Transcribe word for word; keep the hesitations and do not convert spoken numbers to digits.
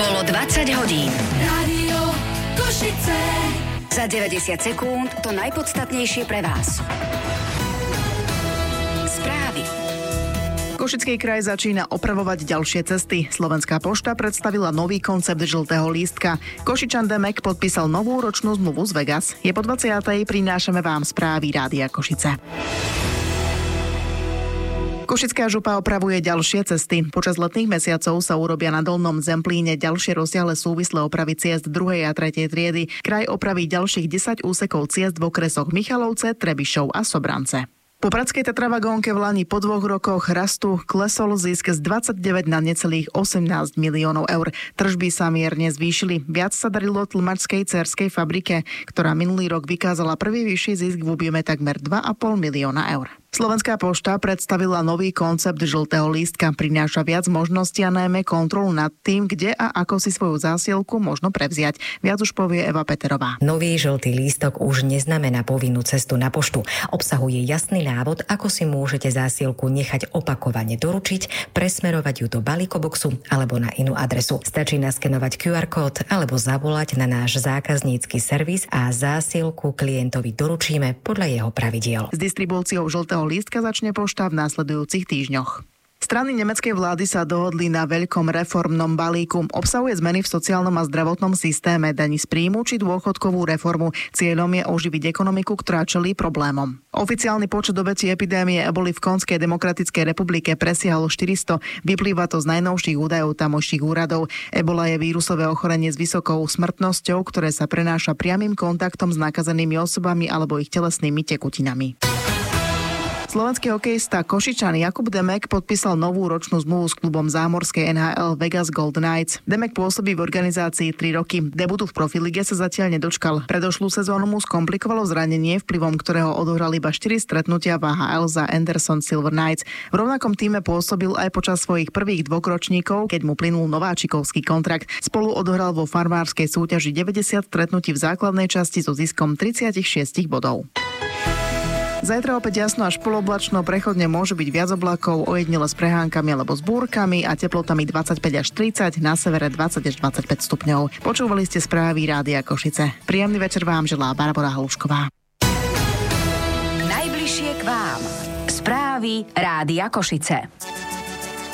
Bolo dvadsať hodín. Rádio Košice. Za deväťdesiat sekúnd to najpodstatnejšie pre vás. Správy. Košický kraj začína opravovať ďalšie cesty. Slovenská pošta predstavila nový koncept žltého lístka. Košičan Demek podpísal novú ročnú zmluvu z Vegas. Je po dvadsiatej prinášame vám správy Rádia Košice. Košická župa opravuje ďalšie cesty. Počas letných mesiacov sa urobia na Dolnom Zemplíne ďalšie rozsiahle súvislé opravy ciest druhej a tretej triedy. Kraj opraví ďalších desať úsekov ciest v okresoch Michalovce, Trebišov a Sobrance. Po Pradskej tetravagónke v Lani po dvoch rokoch rastu klesol zisk z dvadsaťdeväť na necelých osemnásť miliónov eur. Tržby sa mierne zvýšili. Viac sa darilo tlmačskej dcérskej fabrike, ktorá minulý rok vykázala prvý vyšší zisk v objeme takmer dva a pol milióna eur. Slovenská pošta predstavila nový koncept žltého lístka. Prináša viac možností a najmä kontrolu nad tým, kde a ako si svoju zásielku možno prevziať. Viac už povie Eva Peterová. Nový žltý lístok už neznamená povinnú cestu na poštu. Obsahuje jasný návod, ako si môžete zásielku nechať opakovane doručiť, presmerovať ju do balíkoboxu alebo na inú adresu. Stačí naskenovať kú ár kód alebo zavolať na náš zákaznícky servis a zásielku klientovi doručíme podľa jeho pravidiel. S distribúciou žltého lístka začne pošta v následujúcich týždňoch. Strany nemeckej vlády sa dohodli na veľkom reformnom balíku. Obsahuje zmeny v sociálnom a zdravotnom systéme, daní z príjmu či dôchodkovú reformu. Cieľom je oživiť ekonomiku, ktorá čelí problémom. Oficiálny počet obetí epidémie eboli v Konskej demokratickej republike presiahol štyristo. Vyplýva to z najnovších údajov tamojších úradov. Ebola je vírusové ochorenie s vysokou smrtnosťou, ktoré sa prenáša priamym kontaktom s nakazenými osobami alebo ich telesnými tekutinami. Slovenský hokejista Košičan Jakub Demek podpísal novú ročnú zmluvu s klubom zámorskej en há el Vegas Golden Knights. Demek pôsobí v organizácii tri roky. Debutu v Profilige sa zatiaľ nedočkal. Predošlú sezónu mu skomplikovalo zranenie, vplyvom ktorého odohral iba štyri stretnutia v á há el za Anderson Silver Knights. V rovnakom tíme pôsobil aj počas svojich prvých dvoch ročníkov, keď mu plynul nováčikovský kontrakt. Spolu odohral vo farmárskej súťaži deväťdesiat stretnutí v základnej časti so ziskom tridsaťšesť bodov. Zajtra opäť jasno až poloblačno, prechodne môže byť viac oblakov, ojedinele s prehánkami alebo s búrkami a teplotami dvadsaťpäť až tridsať, na severe dvadsať až dvadsaťpäť stupňov. Počúvali ste správy Rádia Košice. Príjemný večer vám želá Barbora Halušková. Najbližšie k vám. Správy Rádia Košice.